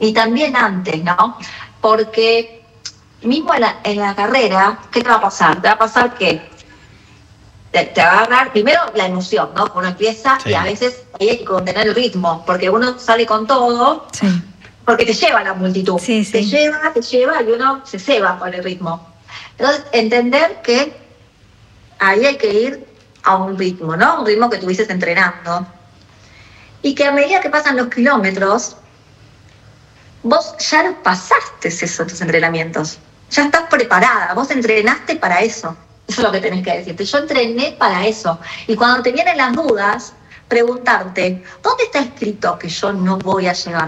y también antes, ¿no? Porque mismo en la carrera, ¿qué te va a pasar? Te va a pasar que te va a agarrar primero la emoción, ¿no? Uno empieza y a veces hay que contener el ritmo, porque uno sale con todo, porque te lleva la multitud. Te lleva y uno se ceba con el ritmo. Entonces, entender que ahí hay que ir a un ritmo, ¿no? Un ritmo que estuvieses entrenando. Y que a medida que pasan los kilómetros, vos ya los pasaste esos tus entrenamientos. Ya estás preparada, vos entrenaste para eso. Eso es lo que tenés que decirte. Yo entrené para eso. Y cuando te vienen las dudas, preguntarte, ¿dónde está escrito que yo no voy a llegar?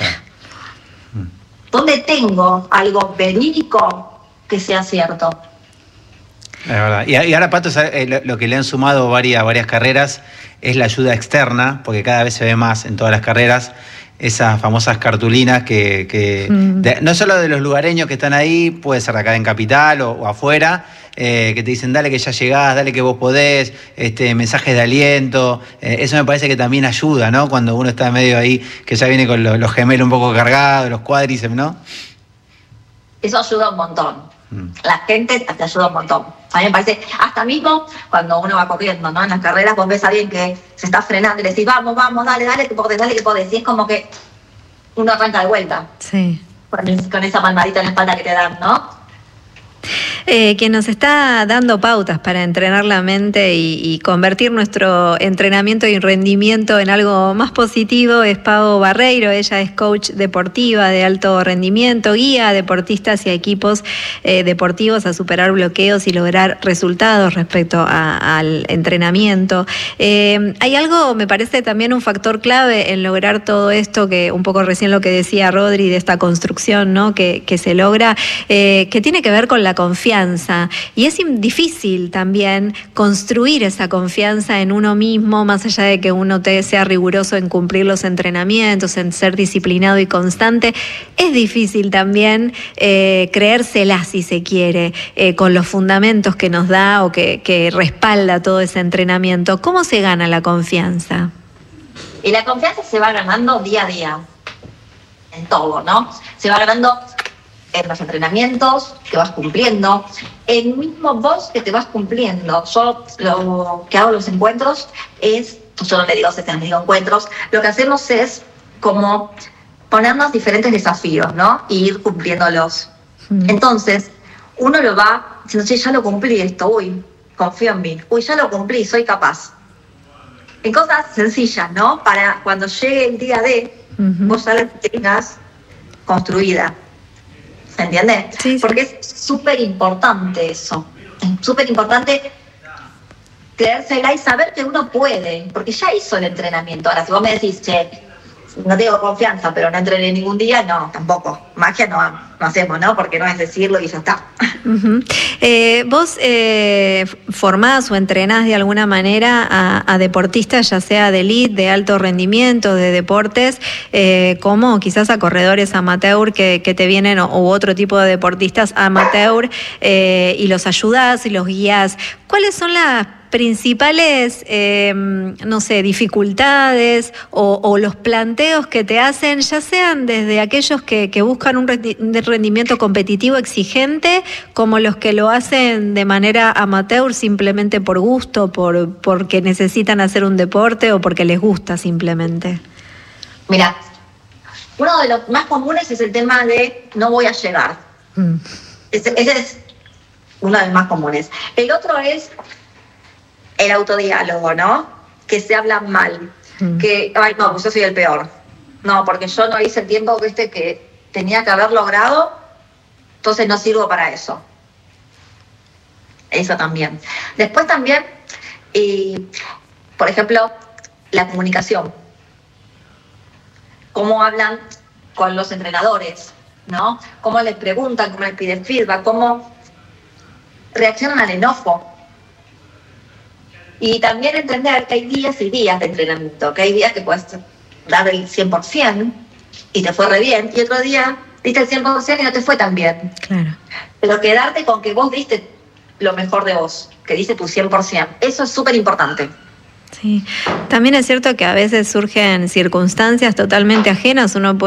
¿Dónde tengo algo verídico que sea cierto? Es verdad. Y ahora, Pato, lo que le han sumado varias carreras es la ayuda externa, porque cada vez se ve más en todas las carreras esas famosas cartulinas no solo de los lugareños que están ahí, puede ser acá en Capital o afuera, que te dicen dale que ya llegás, dale que vos podés, mensajes de aliento. Eso me parece que también ayuda, ¿no? Cuando uno está medio ahí, que ya viene con los gemelos un poco cargados, los cuádriceps, ¿no? Eso ayuda un montón. La gente te ayuda un montón. A mí me parece, hasta mismo cuando uno va corriendo, ¿no? En las carreras vos ves a alguien que se está frenando y le decís, vamos, dale que podés. Y es como que uno arranca de vuelta. Sí. Con esa palmadita en la espalda que te dan, ¿no? Quien nos está dando pautas para entrenar la mente y convertir nuestro entrenamiento y rendimiento en algo más positivo es Pau Barreiro. Ella es coach deportiva de alto rendimiento, guía a deportistas y a equipos deportivos a superar bloqueos y lograr resultados respecto al entrenamiento. Hay algo, me parece también un factor clave en lograr todo esto, que un poco recién lo que decía Rodri de esta construcción, ¿no? que se logra, que tiene que ver con la confianza. Y es difícil también construir esa confianza en uno mismo, más allá de que uno sea riguroso en cumplir los entrenamientos, en ser disciplinado y constante. Es difícil también creérsela, si se quiere, con los fundamentos que nos da o que respalda todo ese entrenamiento. ¿Cómo se gana la confianza? Y la confianza se va ganando día a día, en todo, ¿no? Se va ganando en los entrenamientos que vas cumpliendo, el mismo vos que te vas cumpliendo. Yo lo que hago en los encuentros es, yo no le digo encuentros, lo que hacemos es como ponernos diferentes desafíos, ¿no? Y ir cumpliéndolos. Entonces, uno lo va diciendo, ya lo cumplí esto, confío en mí, ya lo cumplí, soy capaz. En cosas sencillas, ¿no? Para cuando llegue el día de, vos ya la tengas construida. ¿Se entiende? Sí. Porque es súper importante eso. Es súper importante creérsela y saber que uno puede, porque ya hizo el entrenamiento. Ahora, si vos me decís, no tengo confianza, pero no entrené ningún día, no, tampoco. Magia no hacemos, ¿no? Porque no es decirlo y ya está. Vos formás o entrenás de alguna manera a deportistas, ya sea de elite, de alto rendimiento, de deportes, como quizás a corredores amateur que te vienen, u otro tipo de deportistas amateur, y los ayudás y los guías. ¿Cuáles son las principales, dificultades o los planteos que te hacen, ya sean desde aquellos que buscan un rendimiento competitivo exigente, como los que lo hacen de manera amateur simplemente por gusto, porque necesitan hacer un deporte o porque les gusta simplemente? Mira, uno de los más comunes es el tema de no voy a llegar. Ese es uno de los más comunes. El otro es el autodiálogo, ¿no? Que se hablan mal. Que, no, pues yo soy el peor. No, porque yo no hice el tiempo que tenía que haber logrado, entonces no sirvo para eso. Eso también. Después también, por ejemplo, la comunicación. Cómo hablan con los entrenadores, ¿no? Cómo les preguntan, cómo les piden feedback, cómo reaccionan al enojo. Y también entender que hay días y días de entrenamiento, que hay días que puedes dar el 100% y te fue re bien, y otro día diste el 100% y no te fue tan bien. Claro. Pero quedarte con que vos diste lo mejor de vos, que diste tu 100%, eso es súper importante. Sí, también es cierto que a veces surgen circunstancias totalmente ajenas, uno